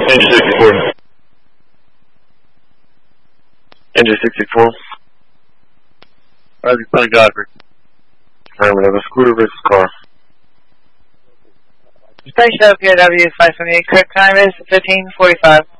Engine 64. Engine 64. Roger, Tony Godfrey. Affirmative, a scooter versus car. Station OPW 578, correct time is 15:45.